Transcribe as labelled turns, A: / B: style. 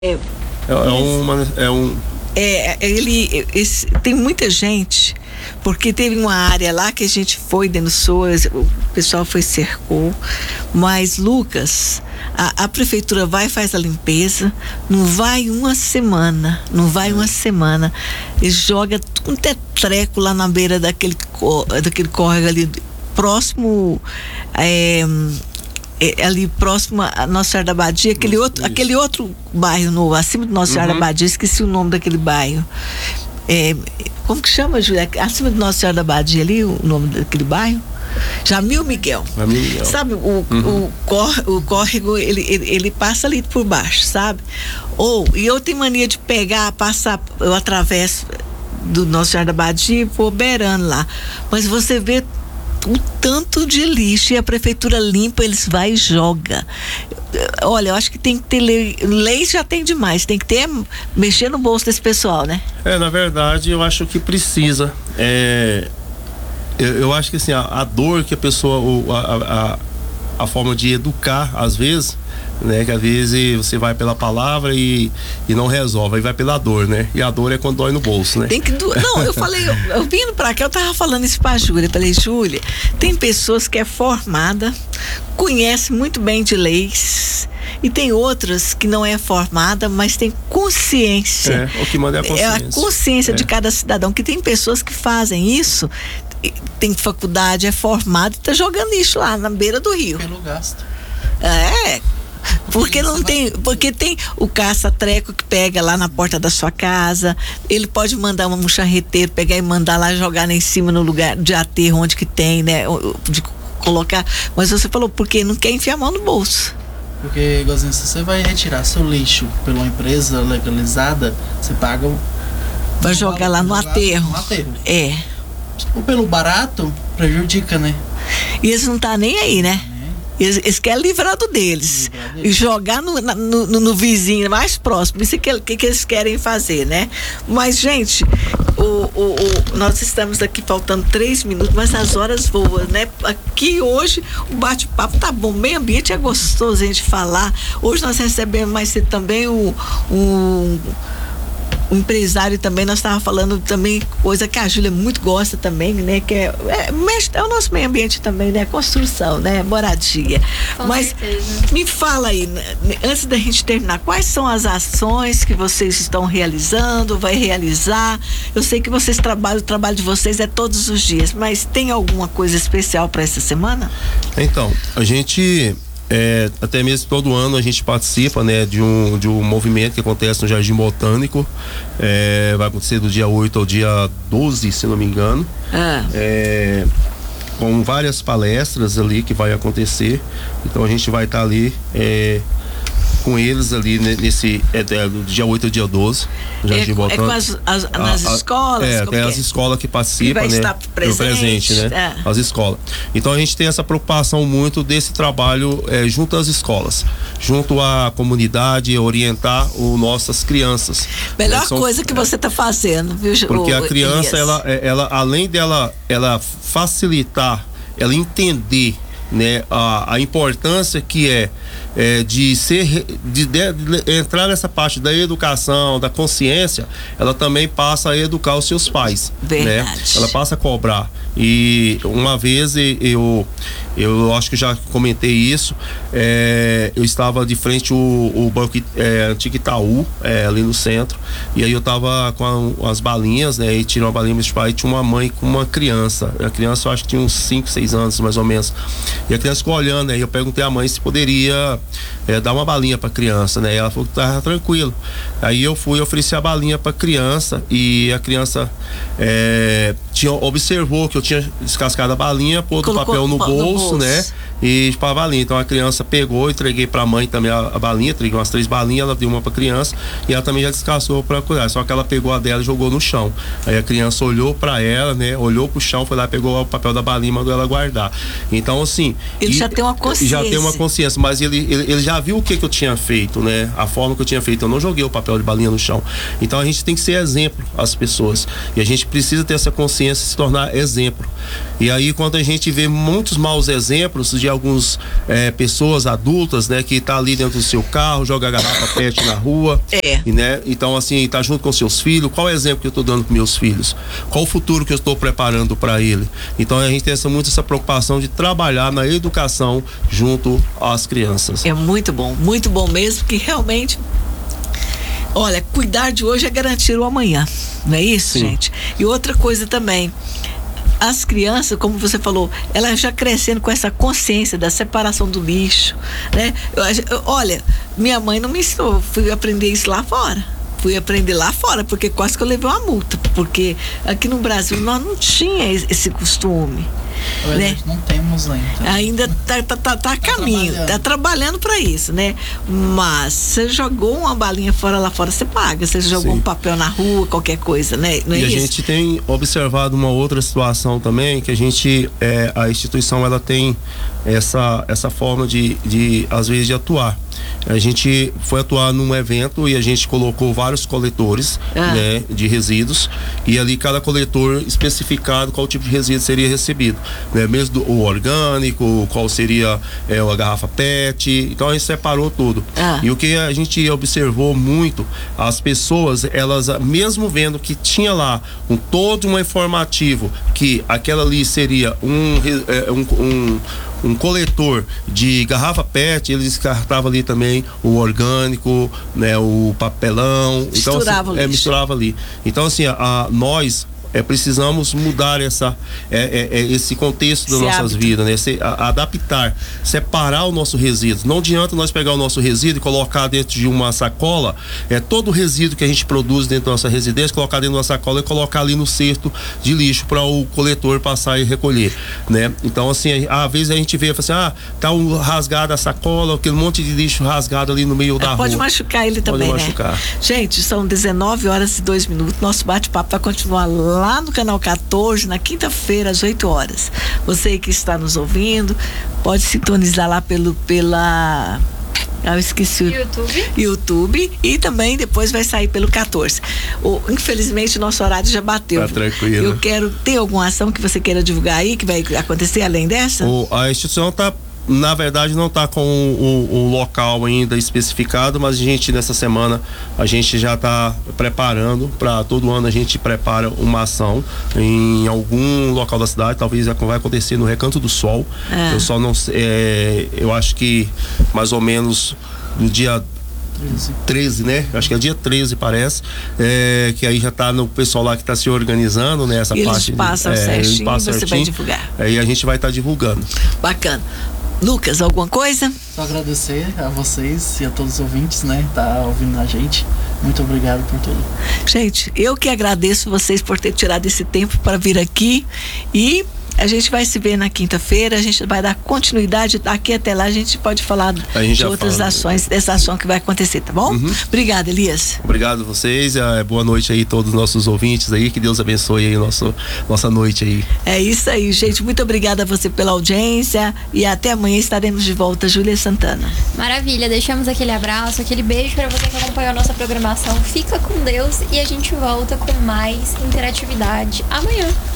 A: É, tem muita gente, porque teve uma área lá que a gente foi, denunciou, o pessoal cercou, mas Lucas, a prefeitura vai e faz a limpeza, não vai uma semana, e joga um tetreco lá na beira daquele córrego ali, próximo, ali próximo a Nossa Senhora da Badia, aquele outro bairro novo, acima do Nossa Senhora da Badia, esqueci o nome daquele bairro. Como que chama, Júlia? Acima do Nossa Senhora da Badia ali, o nome daquele bairro? Jamil Miguel. Sabe, o córrego, ele passa ali por baixo, sabe? E eu tenho mania de eu atravesso do Nossa Senhora da Badia e vou beirando lá. Mas você vê o tanto de lixo, e a prefeitura limpa, eles vai e joga. Olha, eu acho que tem que ter lei já tem demais, tem que ter, mexer no bolso desse pessoal, né?
B: Na verdade, eu acho que precisa. Eu acho que assim, a dor que a pessoa, a forma de educar, às vezes, né, que às vezes você vai pela palavra e não resolve, aí vai pela dor, né? E a dor é quando dói no bolso, né?
A: Não, eu falei, eu vindo pra cá, eu tava falando isso pra Júlia, eu falei, Júlia, tem pessoas que é formada, conhece muito bem de leis, e tem outras que não é formada, mas tem consciência.
B: O que manda é a consciência.
A: É a consciência de cada cidadão, que tem pessoas que fazem isso, tem faculdade, é formado e tá jogando lixo lá na beira do rio.
C: Pelo gasto.
A: Porque tem o caça-treco que pega lá na porta da sua casa, ele pode mandar um charreteiro pegar e mandar lá jogar lá em cima no lugar de aterro onde que tem, né, de colocar, mas você falou porque não quer enfiar a mão no bolso.
C: Porque, igualzinho, se você vai retirar seu lixo pela uma empresa legalizada, você paga
A: vai jogar lá no aterro.
C: Ou pelo barato, prejudica, né?
A: E eles não tá nem aí, né? Eles querem livrar do deles e jogar no vizinho mais próximo. Isso é que eles querem fazer, né? Mas, gente, nós estamos aqui faltando 3 minutos, mas as horas voam, né? Aqui hoje o bate-papo tá bom, meio ambiente é gostoso a gente falar. Hoje nós recebemos mais cedo também o empresário também, nós estávamos falando também, coisa que a Júlia muito gosta também, né? Que é o nosso meio ambiente também, né? Construção, né? Moradia.
D: Com certeza.
A: Me fala aí, antes da gente terminar, quais são as ações que vocês estão realizando, vai realizar? Eu sei que vocês o trabalho de vocês é todos os dias, mas tem alguma coisa especial para essa semana?
B: Então, a gente até mesmo todo ano a gente participa, né, de um movimento que acontece no Jardim Botânico, vai acontecer do dia 8 ao dia 12, se não me engano, com várias palestras ali que vai acontecer. Então a gente vai estar ali com eles ali nesse do dia 8 ao dia 12
A: nas escolas?
B: Tem as escolas que participam,
A: vai, né? Estar
B: presente, né? As escolas. Então a gente tem essa preocupação muito desse trabalho junto às escolas, junto à comunidade, orientar nossas crianças.
A: Melhor coisa que você está fazendo, viu?
B: Porque a criança, ela além dela facilitar, ela entender, né, a importância que de entrar nessa parte da educação, da consciência, ela também passa a educar os seus pais.
A: Verdade.
B: Né? Ela passa a cobrar. E uma vez eu acho que já comentei isso, eu estava de frente o banco antigo Itaú, ali no centro, e aí eu tava com as balinhas, né, e tirei uma balinha dos pais, e tinha uma mãe com uma criança. A criança eu acho que tinha uns 5, 6 anos mais ou menos, e a criança ficou olhando, aí eu perguntei à mãe se poderia dar uma balinha pra criança, né? Ela falou que tava tranquilo. Aí eu fui, ofereci a balinha pra criança, e a criança observou que eu tinha descascado a balinha, pôs o papel no bolso, né? E para a balinha. Então a criança pegou, entreguei para a mãe também a balinha, entreguei umas 3 balinhas, ela deu uma para criança e ela também já descascou para cuidar. Só que ela pegou a dela e jogou no chão. Aí a criança olhou para ela, né? Olhou pro chão, foi lá, pegou o papel da balinha e mandou ela guardar. Então, assim, assim...
A: Ele já tem uma consciência.
B: Já tem uma consciência, mas ele já viu o que eu tinha feito, né? A forma que eu tinha feito. Eu não joguei o papel de balinha no chão. Então a gente tem que ser exemplo às pessoas. E a gente precisa ter essa consciência, se tornar exemplo. E aí, quando a gente vê muitos maus exemplos de algumas pessoas adultas, né? Que tá ali dentro do seu carro, joga a garrafa PET na rua. E, né? Então, assim, tá junto com seus filhos. Qual é o exemplo que eu tô dando pros meus filhos? Qual o futuro que eu estou preparando para ele? Então, a gente tem muito essa preocupação de trabalhar na educação junto às crianças.
A: É muito bom mesmo, que realmente... Olha, cuidar de hoje é garantir o amanhã, não é isso, gente? E outra coisa também, as crianças, como você falou, elas já crescendo com essa consciência da separação do lixo, né? Olha, minha mãe não me ensinou, fui aprender isso lá fora. Porque quase que eu levei uma multa, porque aqui no Brasil nós não tinha esse costume. Né?
C: Não temos ainda.
A: Tá a caminho, tá trabalhando para isso, né? Mas você jogou uma balinha lá fora, você paga. Você jogou um papel na rua, qualquer coisa, né? Não é
B: e
A: isso?
B: A gente tem observado uma outra situação também, que a instituição ela tem essa forma de às vezes de atuar. A gente foi atuar num evento e a gente colocou vários coletores, né, de resíduos, e ali cada coletor especificado qual tipo de resíduo seria recebido, né? Mesmo o orgânico, qual seria a garrafa PET. Então a gente separou tudo. E o que a gente observou muito, as pessoas, elas mesmo vendo que tinha lá todo um informativo que aquela ali seria um coletor de garrafa PET, eles descartavam ali também o orgânico, né, o papelão.
A: Misturava,
B: então, assim, misturava ali. Então, assim, nós precisamos mudar esse contexto das nossas vidas, né? Adaptar, separar o nosso resíduo. Não adianta nós pegar o nosso resíduo e colocar dentro de uma sacola, todo o resíduo que a gente produz dentro da nossa residência, colocar dentro de uma sacola e colocar ali no cesto de lixo para o coletor passar e recolher, né? Então, assim, às vezes a gente vê, fala assim, tá rasgada a sacola, aquele monte de lixo rasgado ali no meio da rua.
A: Pode machucar ele também,
B: pode machucar.
A: Gente, são 19h02. Nosso bate-papo vai continuar lá no canal 14, na quinta-feira, às 8h. Você que está nos ouvindo, pode sintonizar lá eu esqueci. YouTube. E também depois vai sair pelo 14. Infelizmente, nosso horário já bateu.
B: Tá tranquilo.
A: Tem alguma ação que você queira divulgar aí, que vai acontecer além dessa?
B: A instituição na verdade não está com o local ainda especificado, mas nessa semana a gente já está preparando. Para todo ano a gente prepara uma ação em algum local da cidade. Talvez vai acontecer no Recanto do Sol. Eu só não sei, eu acho que mais ou menos no dia 13, né? Acho que é dia 13, parece. Que aí já tá no pessoal lá que tá se organizando, né? Essa parte.
A: Eles passam certinho, você vai divulgar.
B: Aí a gente vai estar divulgando.
A: Bacana. Lucas, alguma coisa?
C: Só agradecer a vocês e a todos os ouvintes, né? Tá ouvindo a gente. Muito obrigado por tudo.
A: Gente, eu que agradeço vocês por ter tirado esse tempo para vir aqui, e a gente vai se ver na quinta-feira, a gente vai dar continuidade. Daqui até lá a gente pode falar de outras ações, dessa ação que vai acontecer, tá bom? Obrigada, Elias.
B: Obrigado a vocês, boa noite aí a todos os nossos ouvintes aí, que Deus abençoe aí nossa noite aí. É
A: isso aí, gente, muito obrigada a você pela audiência, e até amanhã estaremos de volta. Júlia Santana.
D: Maravilha, deixamos aquele abraço, aquele beijo para você que acompanhou a nossa programação. Fica com Deus e a gente volta com mais interatividade amanhã.